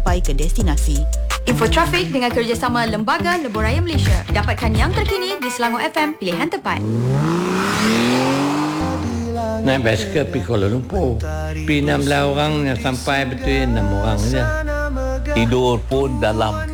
sampai ke destinasi. Info trafik dengan kerjasama Lembaga Lebuh Raya Malaysia. Dapatkan yang terkini di Selangor FM, pilihan tepat. Naik basikal pergi Kuala Lumpur. Pergi 16 orang yang sampai betul 6 orang je. Tidur pun dalam